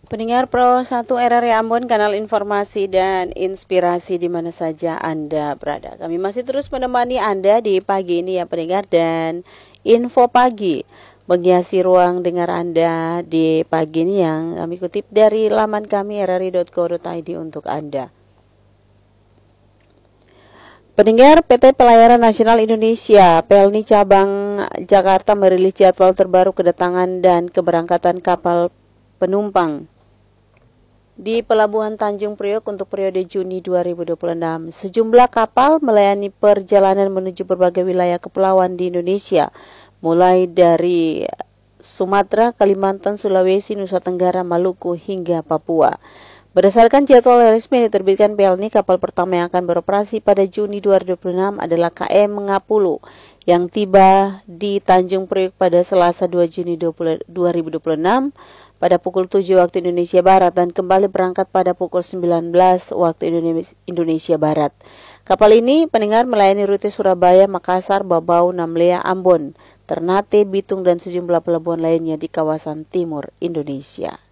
Pendengar Pro 1 RRI Ambon, kanal informasi dan inspirasi di mana saja Anda berada. Kami masih terus menemani Anda di pagi ini ya pendengar, dan info pagi menghiasi ruang dengar Anda di pagi ini yang kami kutip dari laman kami rri.co.id untuk Anda. Pendengar, PT Pelayaran Nasional Indonesia (PELNI) cabang Jakarta merilis jadwal terbaru kedatangan dan keberangkatan kapal penumpang di Pelabuhan Tanjung Priok untuk periode Juni 2026. Sejumlah kapal melayani perjalanan menuju berbagai wilayah kepulauan di Indonesia, mulai dari Sumatera, Kalimantan, Sulawesi, Nusa Tenggara, Maluku, hingga Papua. Berdasarkan jadwal resmi yang diterbitkan PELNI, kapal pertama yang akan beroperasi pada Juni 2026 adalah KM Ngapulu yang tiba di Tanjung Priok pada Selasa 2 Juni 2026 pada pukul 7 waktu Indonesia Barat dan kembali berangkat pada pukul 19 waktu Indonesia Barat. Kapal ini pendengar melayani rute Surabaya, Makassar, Babau, Namlea, Ambon, Ternate, Bitung, dan sejumlah pelabuhan lainnya di kawasan timur Indonesia.